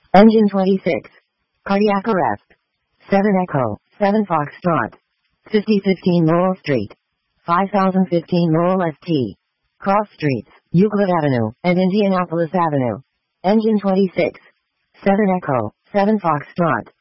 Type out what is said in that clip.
Engine 26. Cardiac arrest. 7 Echo, 7 Foxtrot. 5015 Lowell Street. 5015 Lowell ST. Cross Streets, Euclid Avenue, and Indianapolis Avenue. Engine 26. 7 Echo, 7 Foxtrot.